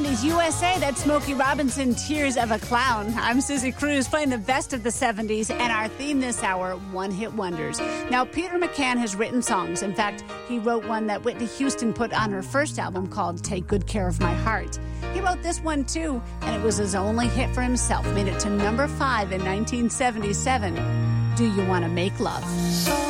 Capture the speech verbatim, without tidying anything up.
seventies U S A. That's Smokey Robinson, Tears of a Clown. I'm Susie Cruz, playing the best of the seventies, and our theme this hour, one-hit wonders. Now, Peter McCann has written songs. In fact, he wrote one that Whitney Houston put on her first album called Take Good Care of My Heart. He wrote this one, too, and it was his only hit for himself. Made it to number five in nineteen seventy-seven. Do You Want to Make Love?